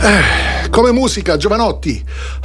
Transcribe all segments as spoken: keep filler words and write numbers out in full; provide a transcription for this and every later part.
Eh, come musica, Giovanotti.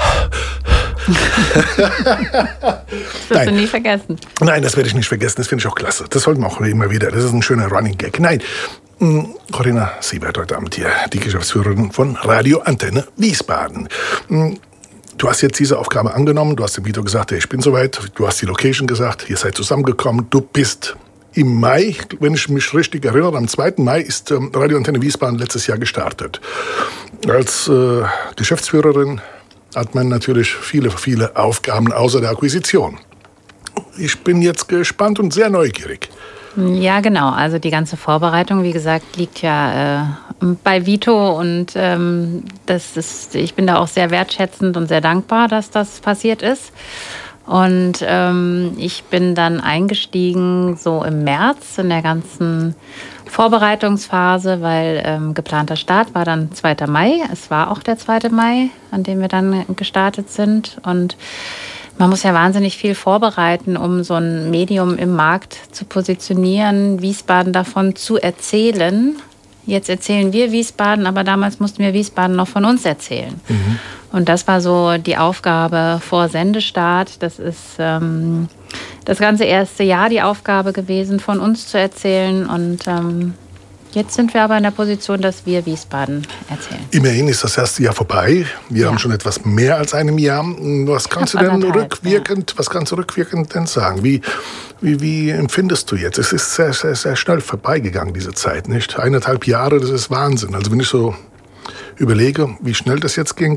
Das wirst du nie vergessen. Nein, das werde ich nicht vergessen. Das finde ich auch klasse. Das sollten wir auch immer wieder. Das ist ein schöner Running Gag. Nein, Corinna Siebert heute Abend hier, die Geschäftsführerin von Radio Antenne Wiesbaden. Du hast jetzt diese Aufgabe angenommen. Du hast dem Vito gesagt, hey, ich bin soweit. Du hast die Location gesagt. Ihr seid zusammengekommen. Du bist im Mai, wenn ich mich richtig erinnere, am zweiten Mai ist ähm, Radio Antenne Wiesbaden letztes Jahr gestartet. Als äh, Geschäftsführerin hat man natürlich viele, viele Aufgaben außer der Akquisition. Ich bin jetzt gespannt und sehr neugierig. Ja, genau. Also die ganze Vorbereitung, wie gesagt, liegt ja äh, bei Vito und ähm, das ist, ich bin da auch sehr wertschätzend und sehr dankbar, dass das passiert ist. Und ähm, ich bin dann eingestiegen so im März in der ganzen Vorbereitungsphase, weil ähm, geplanter Start war dann zweiter Mai. Es war auch der zweite Mai, an dem wir dann gestartet sind. Und man muss ja wahnsinnig viel vorbereiten, um so ein Medium im Markt zu positionieren, Wiesbaden davon zu erzählen. Jetzt erzählen wir Wiesbaden, aber damals mussten wir Wiesbaden noch von uns erzählen. Mhm. Und das war so die Aufgabe vor Sendestart. Das ist ähm, das ganze erste Jahr die Aufgabe gewesen, von uns zu erzählen. Und ähm, jetzt sind wir aber in der Position, dass wir Wiesbaden erzählen. Immerhin ist das erste Jahr vorbei. Wir ja. haben schon etwas mehr als einem Jahr. Was kannst du denn rückwirkend, ja. was kannst du rückwirkend denn sagen? Wie, wie, wie empfindest du jetzt? Es ist sehr, sehr, sehr schnell vorbeigegangen, diese Zeit, nicht? Eineinhalb Jahre, das ist Wahnsinn. Also wenn ich so überlege, wie schnell das jetzt ging.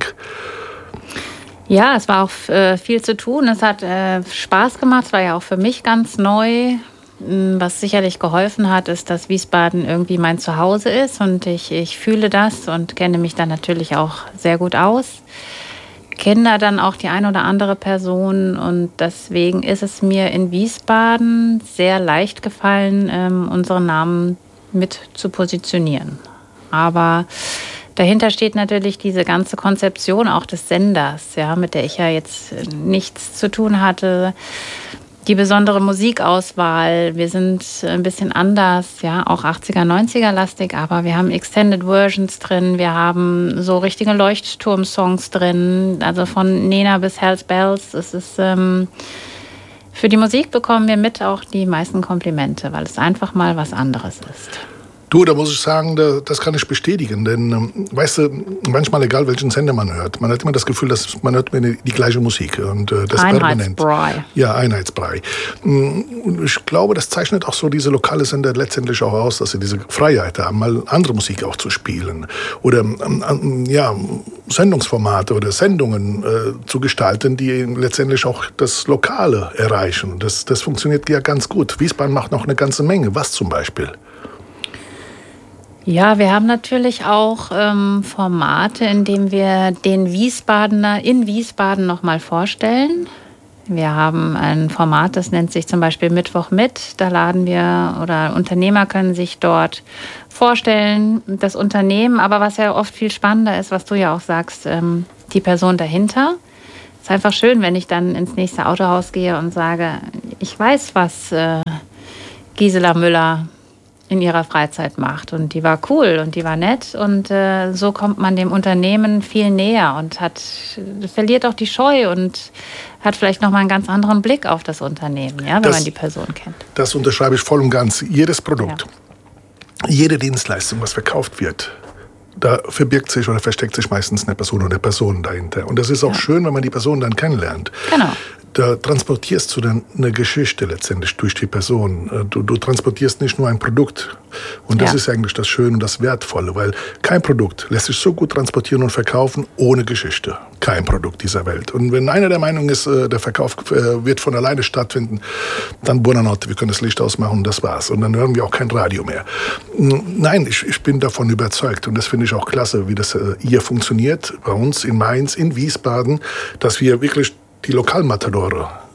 Ja, es war auch äh, viel zu tun. Es hat äh, Spaß gemacht. Es war ja auch für mich ganz neu. Was sicherlich geholfen hat, ist, dass Wiesbaden irgendwie mein Zuhause ist. Und ich, ich fühle das und kenne mich dann natürlich auch sehr gut aus. Kenne da dann auch die ein oder andere Person. Und deswegen ist es mir in Wiesbaden sehr leicht gefallen, ähm, unseren Namen mit zu positionieren. Aber dahinter steht natürlich diese ganze Konzeption auch des Senders, ja, mit der ich ja jetzt nichts zu tun hatte. Die besondere Musikauswahl, wir sind ein bisschen anders, ja, auch achtziger, neunziger lastig, aber wir haben Extended Versions drin, wir haben so richtige Leuchtturm-Songs drin, also von Nena bis Hells Bells. Es ist, ähm, für die Musik bekommen wir mit auch die meisten Komplimente, weil es einfach mal was anderes ist. Du, da muss ich sagen, das kann ich bestätigen, denn weißt du, manchmal egal welchen Sender man hört, man hat immer das Gefühl, dass man hört die, die gleiche Musik und das permanent. Einheitsbrei. Ja, Einheitsbrei. Und ich glaube, das zeichnet auch so diese lokale Sender letztendlich auch aus, dass sie diese Freiheit haben, mal andere Musik auch zu spielen oder ja, Sendungsformate oder Sendungen äh, zu gestalten, die letztendlich auch das Lokale erreichen. Das, das funktioniert ja ganz gut. Wiesbaden macht noch eine ganze Menge. Was zum Beispiel? Ja, wir haben natürlich auch ähm, Formate, in denen wir den Wiesbadener in Wiesbaden nochmal vorstellen. Wir haben ein Format, das nennt sich zum Beispiel Mittwoch mit. Da laden wir, oder Unternehmer können sich dort vorstellen, das Unternehmen. Aber was ja oft viel spannender ist, was du ja auch sagst, ähm, die Person dahinter. Es ist einfach schön, wenn ich dann ins nächste Autohaus gehe und sage, ich weiß, was äh, Gisela Müller in ihrer Freizeit macht. Und die war cool und die war nett. Und äh, so kommt man dem Unternehmen viel näher und hat, verliert auch die Scheu und hat vielleicht nochmal einen ganz anderen Blick auf das Unternehmen, ja, wenn das, man die Person kennt. Das unterschreibe ich voll und ganz. Jedes Produkt, ja. jede Dienstleistung, was verkauft wird, da verbirgt sich oder versteckt sich meistens eine Person oder Personen dahinter. Und das ist auch ja. schön, wenn man die Person dann kennenlernt. Genau. Da transportierst du dann eine Geschichte letztendlich durch die Person. Du, du transportierst nicht nur ein Produkt. Und das ja. ist eigentlich das Schöne und das Wertvolle, weil kein Produkt lässt sich so gut transportieren und verkaufen ohne Geschichte. Kein Produkt dieser Welt. Und wenn einer der Meinung ist, der Verkauf wird von alleine stattfinden, dann buonanotte, wir können das Licht ausmachen und das war's. Und dann hören wir auch kein Radio mehr. Nein, ich, ich bin davon überzeugt und das finde ich auch klasse, wie das hier funktioniert, bei uns in Mainz, in Wiesbaden, dass wir wirklich die Lokalmatadore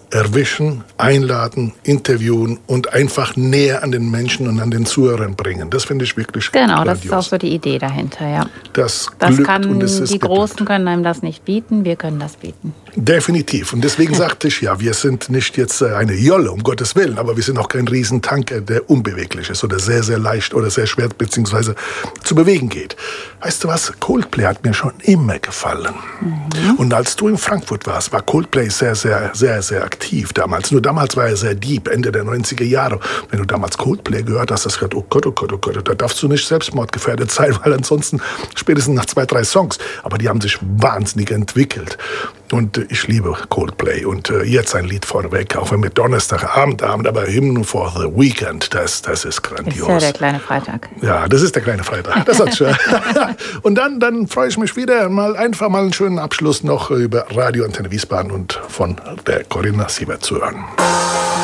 erwischen, einladen, interviewen und einfach näher an den Menschen und an den Zuhörern bringen. Das finde ich wirklich Genau, grandios. Das ist auch so die Idee dahinter, ja. Das, das glückt kann, und es ist die geglückt. Großen können einem das nicht bieten, wir können das bieten. Definitiv. Und deswegen sagte ich ja, wir sind nicht jetzt eine Jolle, um Gottes Willen, aber wir sind auch kein Riesentanker, der unbeweglich ist oder sehr, sehr leicht oder sehr schwer beziehungsweise zu bewegen geht. Weißt du was? Coldplay hat mir schon immer gefallen. Mhm. Und als du in Frankfurt warst, war Coldplay sehr, sehr, sehr, sehr aktiv damals. Nur damals war er sehr deep, Ende der neunziger Jahre. Wenn du damals Coldplay gehört hast, hast du gesagt, oh Gott, oh Gott, oh Gott, da darfst du nicht selbstmordgefährdet sein, weil ansonsten spätestens nach zwei, drei Songs. Aber die haben sich wahnsinnig entwickelt. Und ich liebe Coldplay. Und jetzt ein Lied vorneweg, auch wenn wir Donnerstagabend haben, aber Hymn for the Weekend, das, das ist grandios. Das ist ja der kleine Freitag. Ja, das ist der kleine Freitag. Das hat's schon. Und dann, dann freue ich mich wieder, mal einfach mal einen schönen Abschluss noch über Radio Antenne Wiesbaden und von der Corinna Sievert zu hören.